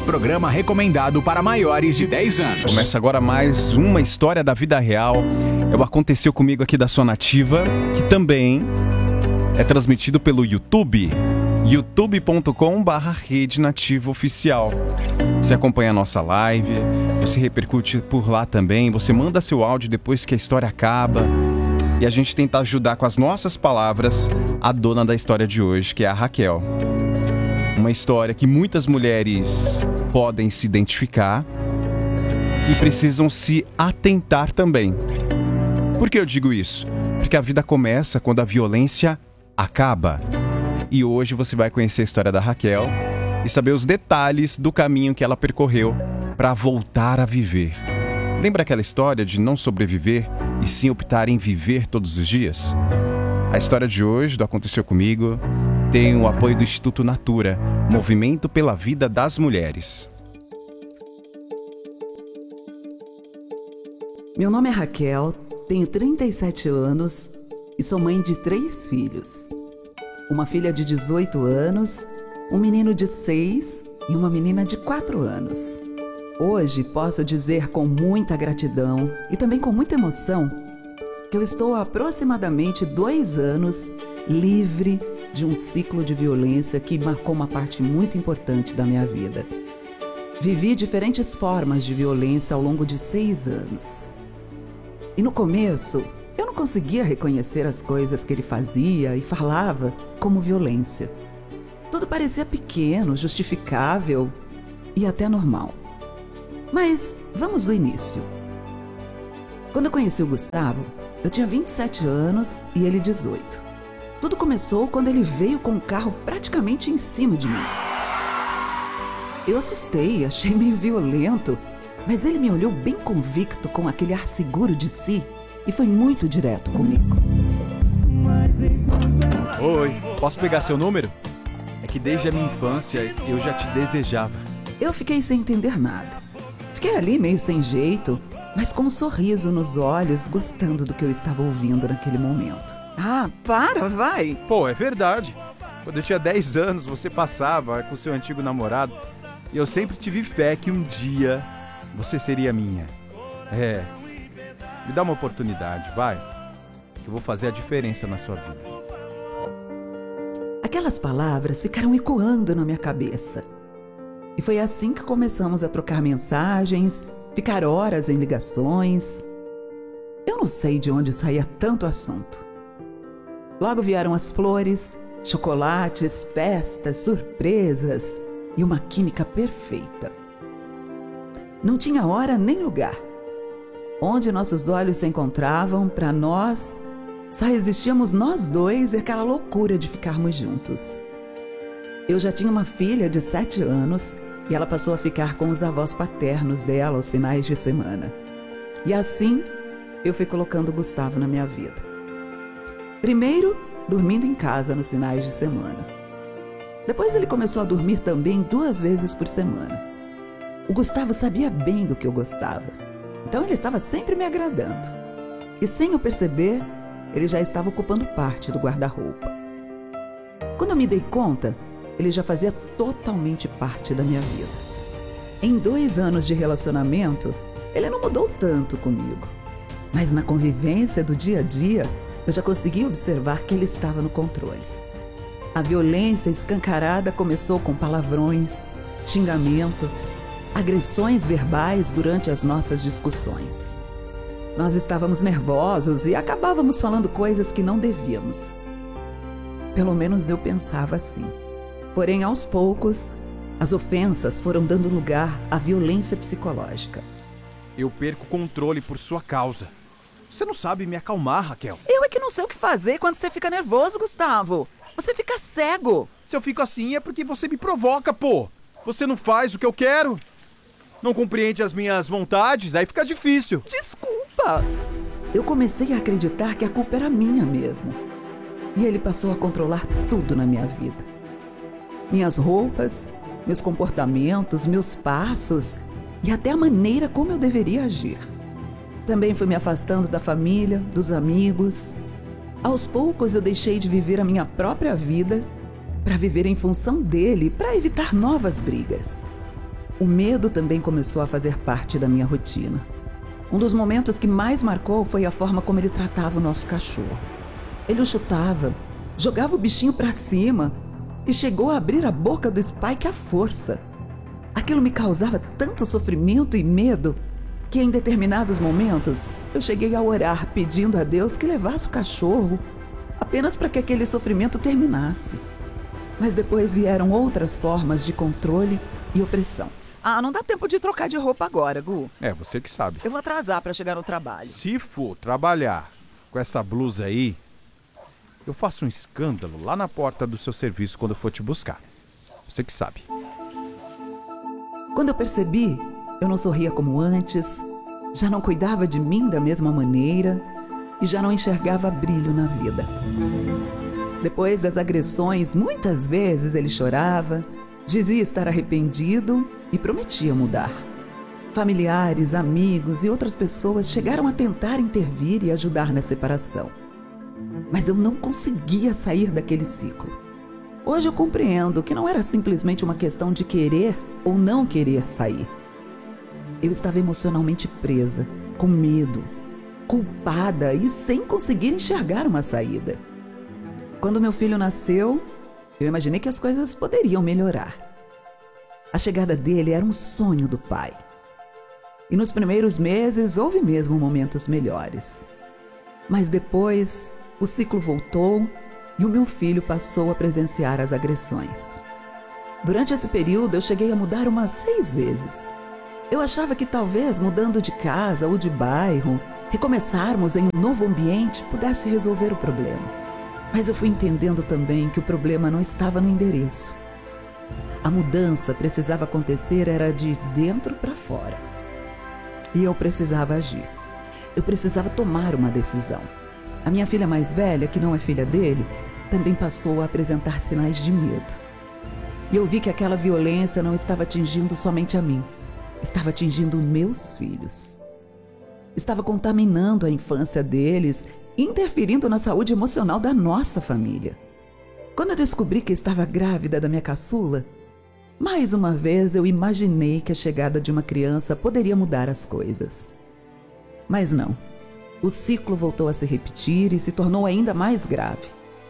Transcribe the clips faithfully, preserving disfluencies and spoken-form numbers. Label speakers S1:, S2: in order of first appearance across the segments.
S1: programa recomendado para maiores de dez anos.
S2: Começa agora mais uma história da vida real. É o Aconteceu Comigo aqui da Sua Nativa, que também é transmitido pelo YouTube, youtube ponto com barra Rede Nativa Oficial. Você acompanha a nossa live, você repercute por lá também, você manda seu áudio depois que a história acaba e a gente tenta ajudar com as nossas palavras a dona da história de hoje, que é a Raquel. Uma história que muitas mulheres podem se identificar e precisam se atentar também. Por que eu digo isso? Porque a vida começa quando a violência acaba. E hoje você vai conhecer a história da Raquel e saber os detalhes do caminho que ela percorreu para voltar a viver. Lembra aquela história de não sobreviver e sim optar em viver todos os dias? A história de hoje, do Aconteceu Comigo, tem o apoio do Instituto Natura, Movimento pela Vida das Mulheres.
S3: Meu nome é Raquel, tenho trinta e sete anos e sou mãe de três filhos. Uma filha de dezoito anos, um menino de seis e uma menina de quatro anos. Hoje posso dizer com muita gratidão e também com muita emoção que eu estou há aproximadamente dois anos livre de um ciclo de violência que marcou uma parte muito importante da minha vida. Vivi diferentes formas de violência ao longo de seis anos. E no começo, eu não conseguia reconhecer as coisas que ele fazia e falava como violência. Tudo parecia pequeno, justificável e até normal. Mas vamos do início. Quando eu conheci o Gustavo, eu tinha vinte e sete anos e ele dezoito. Tudo começou quando ele veio com o carro praticamente em cima de mim. Eu assustei, achei meio violento, mas ele me olhou bem convicto com aquele ar seguro de si e foi muito direto comigo.
S4: Oi, posso pegar seu número? É que desde a minha infância eu já te desejava.
S3: Eu fiquei sem entender nada. Fiquei ali meio sem jeito, mas com um sorriso nos olhos, gostando do que eu estava ouvindo naquele momento. Ah, para, vai!
S4: Pô, é verdade. Quando eu tinha dez anos, você passava com seu antigo namorado e eu sempre tive fé que um dia você seria minha. É, me dá uma oportunidade, vai, que eu vou fazer a diferença na sua vida.
S3: Aquelas palavras ficaram ecoando na minha cabeça. E foi assim que começamos a trocar mensagens, ficar horas em ligações. Eu não sei de onde saía tanto assunto. Logo vieram as flores, chocolates, festas, surpresas e uma química perfeita. Não tinha hora nem lugar. Onde nossos olhos se encontravam, para nós, só existíamos nós dois e aquela loucura de ficarmos juntos. Eu já tinha uma filha de sete anos e ela passou a ficar com os avós paternos dela aos finais de semana. E assim, eu fui colocando o Gustavo na minha vida. Primeiro, dormindo em casa nos finais de semana. Depois ele começou a dormir também duas vezes por semana. O Gustavo sabia bem do que eu gostava, então ele estava sempre me agradando. E sem eu perceber, ele já estava ocupando parte do guarda-roupa. Quando eu me dei conta, ele já fazia totalmente parte da minha vida. Em dois anos de relacionamento, ele não mudou tanto comigo. Mas na convivência do dia a dia, eu já consegui observar que ele estava no controle. A violência escancarada começou com palavrões, xingamentos, agressões verbais durante as nossas discussões. Nós estávamos nervosos e acabávamos falando coisas que não devíamos. Pelo menos eu pensava assim. Porém, aos poucos, as ofensas foram dando lugar à violência psicológica.
S4: Eu perco o controle por sua causa. Você não sabe me acalmar, Raquel.
S3: Eu é que não sei o que fazer quando você fica nervoso, Gustavo. Você fica cego.
S4: Se eu fico assim é porque você me provoca, pô. Você não faz o que eu quero. Não compreende as minhas vontades, aí fica difícil.
S3: Desculpa. Eu comecei a acreditar que a culpa era minha mesmo. E ele passou a controlar tudo na minha vida. Minhas roupas, meus comportamentos, meus passos e até a maneira como eu deveria agir. Também fui me afastando da família, dos amigos. Aos poucos eu deixei de viver a minha própria vida para viver em função dele, para evitar novas brigas. O medo também começou a fazer parte da minha rotina. Um dos momentos que mais marcou foi a forma como ele tratava o nosso cachorro. Ele o chutava, jogava o bichinho pra cima e chegou a abrir a boca do Spike à força. Aquilo me causava tanto sofrimento e medo que em determinados momentos eu cheguei a orar pedindo a Deus que levasse o cachorro apenas para que aquele sofrimento terminasse. Mas depois vieram outras formas de controle e opressão. Ah, não dá tempo de trocar de roupa agora, Gu.
S4: É, você que sabe.
S3: Eu vou atrasar para chegar no trabalho.
S4: Se for trabalhar com essa blusa aí, eu faço um escândalo lá na porta do seu serviço quando eu for te buscar. Você que sabe.
S3: Quando eu percebi, eu não sorria como antes, já não cuidava de mim da mesma maneira e já não enxergava brilho na vida. Depois das agressões, muitas vezes ele chorava, dizia estar arrependido e prometia mudar. Familiares, amigos e outras pessoas chegaram a tentar intervir e ajudar na separação. Mas eu não conseguia sair daquele ciclo. Hoje eu compreendo que não era simplesmente uma questão de querer ou não querer sair. Eu estava emocionalmente presa, com medo, culpada e sem conseguir enxergar uma saída. Quando meu filho nasceu, eu imaginei que as coisas poderiam melhorar. A chegada dele era um sonho do pai. E nos primeiros meses houve mesmo momentos melhores. Mas depois o ciclo voltou e o meu filho passou a presenciar as agressões. Durante esse período eu cheguei a mudar umas seis vezes. Eu achava que talvez mudando de casa ou de bairro, recomeçarmos em um novo ambiente pudesse resolver o problema. Mas eu fui entendendo também que o problema não estava no endereço. A mudança precisava acontecer era de dentro para fora. E eu precisava agir. Eu precisava tomar uma decisão. A minha filha mais velha, que não é filha dele, também passou a apresentar sinais de medo. E eu vi que aquela violência não estava atingindo somente a mim. Estava atingindo meus filhos. Estava contaminando a infância deles, interferindo na saúde emocional da nossa família. Quando eu descobri que estava grávida da minha caçula, mais uma vez eu imaginei que a chegada de uma criança poderia mudar as coisas. Mas não. O ciclo voltou a se repetir e se tornou ainda mais grave.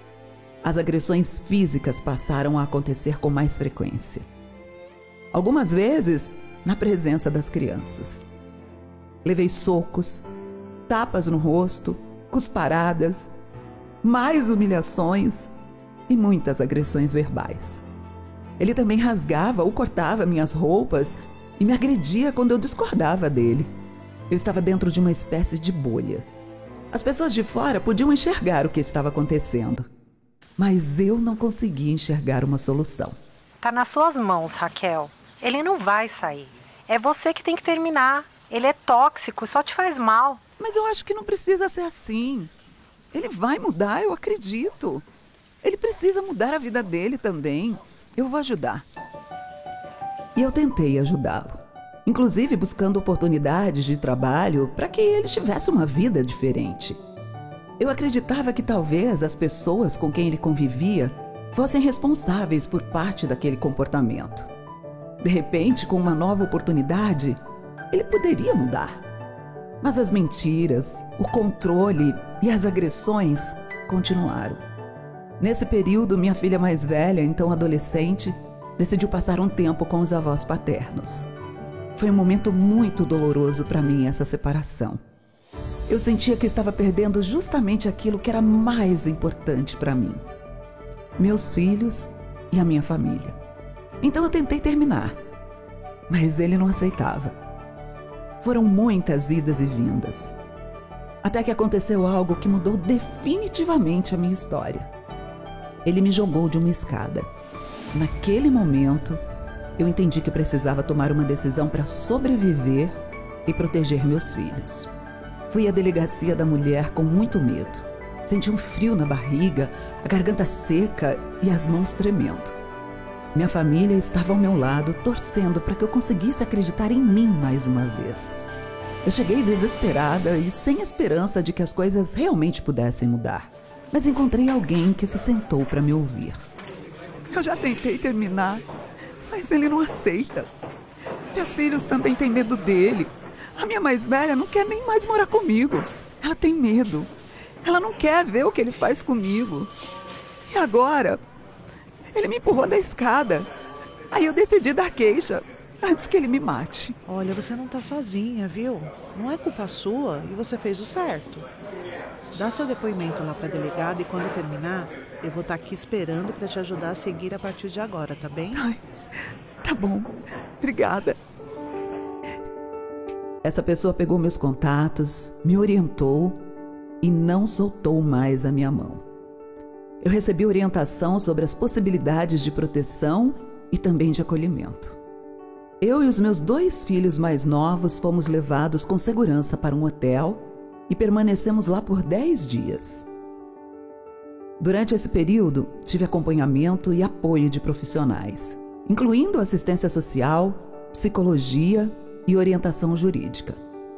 S3: As agressões físicas passaram a acontecer com mais frequência. Algumas vezes, na presença das crianças. Levei socos, tapas no rosto, cusparadas, mais humilhações e muitas agressões verbais. Ele também rasgava ou cortava minhas roupas e me agredia quando eu discordava dele. Eu estava dentro de uma espécie de bolha. As pessoas de fora podiam enxergar o que estava acontecendo, mas eu não conseguia enxergar uma solução.
S5: Tá nas suas mãos, Raquel. Ele não vai sair. É você que tem que terminar. Ele é tóxico, só te faz mal.
S3: Mas eu acho que não precisa ser assim. Ele vai mudar, eu acredito. Ele precisa mudar a vida dele também. Eu vou ajudar. E eu tentei ajudá-lo. Inclusive buscando oportunidades de trabalho para que ele tivesse uma vida diferente. Eu acreditava que talvez as pessoas com quem ele convivia fossem responsáveis por parte daquele comportamento. De repente, com uma nova oportunidade, ele poderia mudar. Mas as mentiras, o controle e as agressões continuaram. Nesse período, minha filha mais velha, então adolescente, decidiu passar um tempo com os avós paternos. Foi um momento muito doloroso para mim essa separação. Eu sentia que estava perdendo justamente aquilo que era mais importante para mim: meus filhos e a minha família. Então eu tentei terminar, mas ele não aceitava. Foram muitas idas e vindas, até que aconteceu algo que mudou definitivamente a minha história. Ele me jogou de uma escada. Naquele momento, eu entendi que precisava tomar uma decisão para sobreviver e proteger meus filhos. Fui à delegacia da mulher com muito medo. Senti um frio na barriga, a garganta seca e as mãos tremendo. Minha família estava ao meu lado, torcendo para que eu conseguisse acreditar em mim mais uma vez. Eu cheguei desesperada e sem esperança de que as coisas realmente pudessem mudar. Mas encontrei alguém que se sentou para me ouvir. Eu já tentei terminar, mas ele não aceita. Meus filhos também têm medo dele. A minha mais velha não quer nem mais morar comigo. Ela tem medo. Ela não quer ver o que ele faz comigo. E agora, ele me empurrou da escada. Aí eu decidi dar queixa, antes que ele me mate.
S6: Olha, você não tá sozinha, viu? Não é culpa sua e você fez o certo. Dá seu depoimento lá pra delegada e quando terminar, eu vou estar aqui esperando pra te ajudar a seguir a partir de agora, tá bem?
S3: Ai, tá bom. Obrigada. Essa pessoa pegou meus contatos, me orientou e não soltou mais a minha mão. Eu recebi orientação sobre as possibilidades de proteção e também de acolhimento. Eu e os meus dois filhos mais novos fomos levados com segurança para um hotel e permanecemos lá por dez dias. Durante esse período, tive acompanhamento e apoio de profissionais, incluindo assistência social, psicologia e orientação jurídica.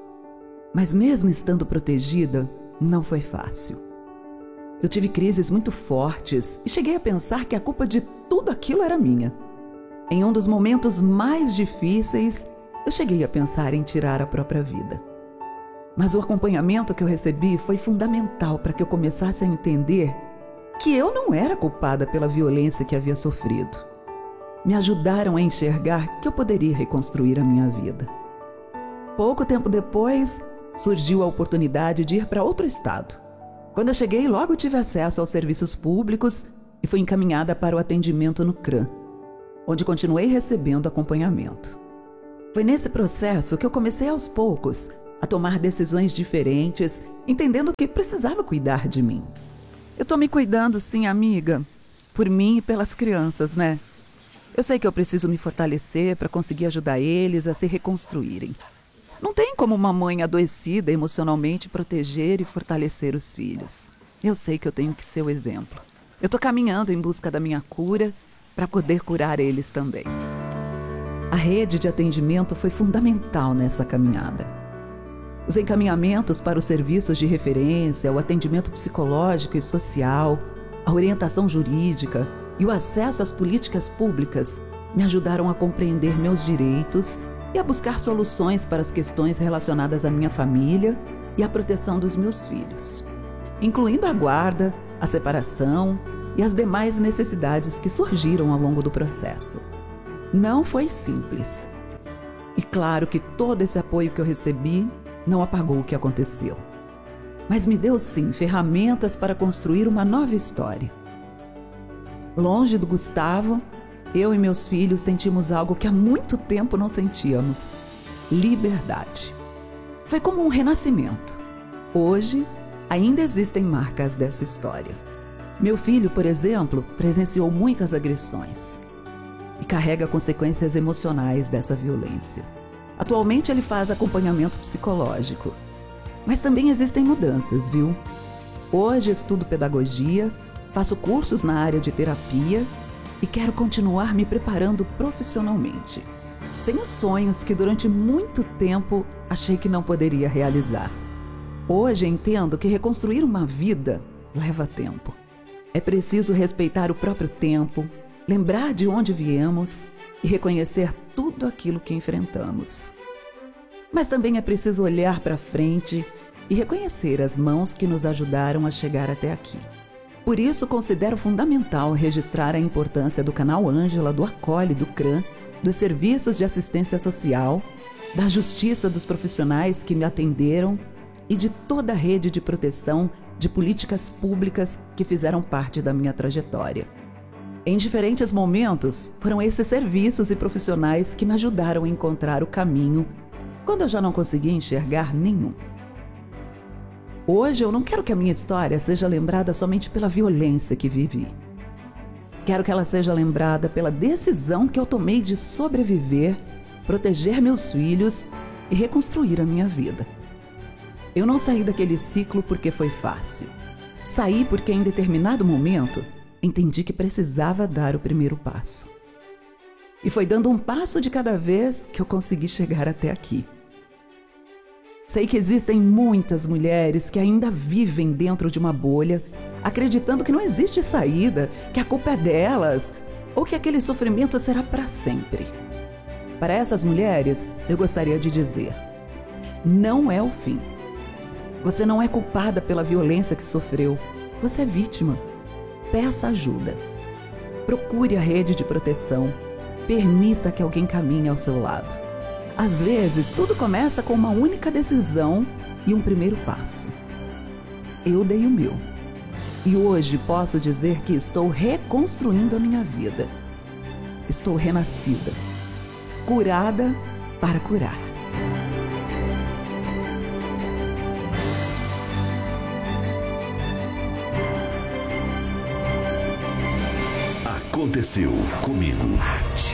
S3: Mas mesmo estando protegida, não foi fácil. Eu tive crises muito fortes e cheguei a pensar que a culpa de tudo aquilo era minha. Em um dos momentos mais difíceis, eu cheguei a pensar em tirar a própria vida. Mas o acompanhamento que eu recebi foi fundamental para que eu começasse a entender que eu não era culpada pela violência que havia sofrido. Me ajudaram a enxergar que eu poderia reconstruir a minha vida. Pouco tempo depois, surgiu a oportunidade de ir para outro estado. Quando eu cheguei, logo tive acesso aos serviços públicos e fui encaminhada para o atendimento no C R A M, onde continuei recebendo acompanhamento. Foi nesse processo que eu comecei aos poucos a tomar decisões diferentes, entendendo que precisava cuidar de mim. Eu tô me cuidando, sim, amiga, por mim e pelas crianças, né? Eu sei que eu preciso me fortalecer para conseguir ajudar eles a se reconstruírem. Não tem como uma mãe adoecida emocionalmente proteger e fortalecer os filhos. Eu sei que eu tenho que ser o exemplo. Eu tô caminhando em busca da minha cura para poder curar eles também. A rede de atendimento foi fundamental nessa caminhada. Os encaminhamentos para os serviços de referência, o atendimento psicológico e social, a orientação jurídica e o acesso às políticas públicas me ajudaram a compreender meus direitos e a buscar soluções para as questões relacionadas à minha família e à proteção dos meus filhos, incluindo a guarda, a separação e as demais necessidades que surgiram ao longo do processo. Não foi simples. E claro que todo esse apoio que eu recebi não apagou o que aconteceu. Mas me deu, sim, ferramentas para construir uma nova história. Longe do Gustavo, eu e meus filhos sentimos algo que há muito tempo não sentíamos: liberdade. Foi como um renascimento. Hoje, ainda existem marcas dessa história. Meu filho, por exemplo, presenciou muitas agressões e carrega consequências emocionais dessa violência. Atualmente ele faz acompanhamento psicológico, mas também existem mudanças, viu? Hoje estudo pedagogia, faço cursos na área de terapia e quero continuar me preparando profissionalmente. Tenho sonhos que durante muito tempo achei que não poderia realizar. Hoje entendo que reconstruir uma vida leva tempo. É preciso respeitar o próprio tempo, lembrar de onde viemos e reconhecer tudo aquilo que enfrentamos. Mas também é preciso olhar para frente e reconhecer as mãos que nos ajudaram a chegar até aqui. Por isso, considero fundamental registrar a importância do canal Ângela, do Acolhe, do C R A M, dos serviços de assistência social, da justiça dos profissionais que me atenderam e de toda a rede de proteção de políticas públicas que fizeram parte da minha trajetória. Em diferentes momentos, foram esses serviços e profissionais que me ajudaram a encontrar o caminho quando eu já não conseguia enxergar nenhum. Hoje eu não quero que a minha história seja lembrada somente pela violência que vivi. Quero que ela seja lembrada pela decisão que eu tomei de sobreviver, proteger meus filhos e reconstruir a minha vida. Eu não saí daquele ciclo porque foi fácil. Saí porque em determinado momento entendi que precisava dar o primeiro passo. E foi dando um passo de cada vez que eu consegui chegar até aqui. Sei que existem muitas mulheres que ainda vivem dentro de uma bolha, acreditando que não existe saída, que a culpa é delas, ou que aquele sofrimento será para sempre. Para essas mulheres, eu gostaria de dizer: não é o fim. Você não é culpada pela violência que sofreu. Você é vítima. Peça ajuda. Procure a rede de proteção. Permita que alguém caminhe ao seu lado. Às vezes, tudo começa com uma única decisão e um primeiro passo. Eu dei o meu. E hoje posso dizer que estou reconstruindo a minha vida. Estou renascida. Curada para curar.
S7: Aconteceu comigo.